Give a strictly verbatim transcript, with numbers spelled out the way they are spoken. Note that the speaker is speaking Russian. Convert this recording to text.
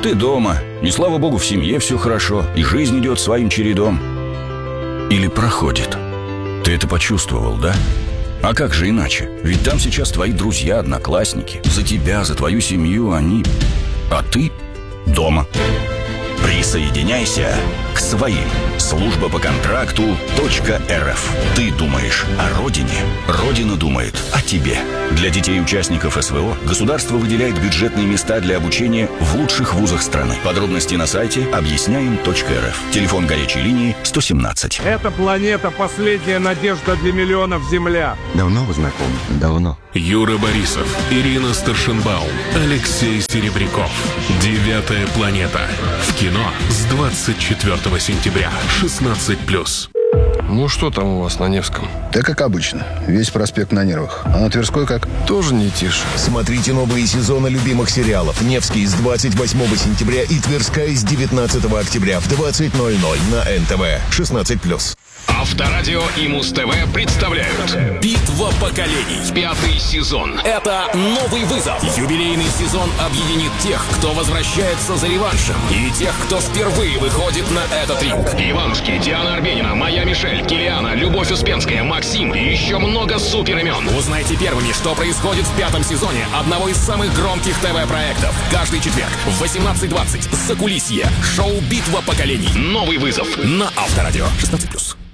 ты дома, и слава богу, в семье все хорошо, и жизнь идет своим чередом. Или проходит. Ты это почувствовал, да? А как же иначе? Ведь там сейчас твои друзья, одноклассники. За тебя, за твою семью они... А ты дома. Присоединяйся к своим. Служба по контракту .рф. Ты думаешь о родине, Родина думает о тебе. Для детей участников СВО государство выделяет бюджетные места для обучения в лучших вузах страны. Подробности на сайте объясняем точка эр эф. Телефон горячей линии сто семнадцать. Эта планета — последняя надежда для миллионов Земля. Давно вы знакомы? Давно. Юра Борисов, Ирина Старшенбаум, Алексей Серебряков. «Девятая планета». В кино с двадцать четвёртого сентября. шестнадцать плюс. Ну что там у вас на Невском? Да как обычно. Весь проспект на нервах. А на Тверской как? Тоже не тише. Смотрите новые сезоны любимых сериалов. Невский с двадцать восьмого сентября и Тверская с девятнадцатого октября в двадцать ноль ноль на эн тэ вэ. шестнадцать плюс. Авторадио и Муз-ТВ представляют «Битва поколений». Пятый сезон. Это новый вызов. Юбилейный сезон объединит тех, кто возвращается за реваншем, и тех, кто впервые выходит на этот ринг. Иванушки, Диана Арбенина, Моя Мишель, Килиана, Любовь Успенская, Максим и еще много супер имен. Узнайте первыми, что происходит в пятом сезоне одного из самых громких ТВ-проектов. Каждый четверг в восемнадцать двадцать. Закулисье. Шоу «Битва поколений». Новый вызов на Авторадио. шестнадцать плюс.